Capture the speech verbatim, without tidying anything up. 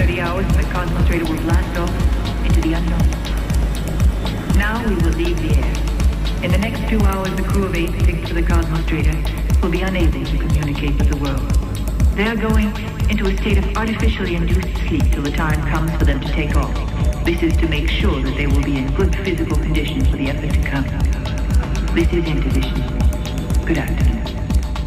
thirty hours, the concentrator will blast off into the unknown. Now we will leave the air. In the next two hours, the crew of eighty-six for the concentrator will be unable to communicate with the world. They are going into a state of artificially induced sleep till the time comes for them to take off. This is to make sure that they will be in good physical condition for the effort to come. This is Intervision. Good afternoon.